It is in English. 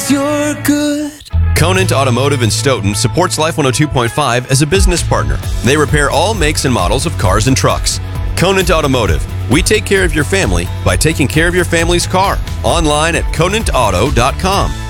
'cause you're good. Conant Automotive in Stoughton supports Life 102.5 as a business partner. They repair all makes and models of cars and trucks. Conant Automotive. We take care of your family by taking care of your family's car. Online at conantauto.com.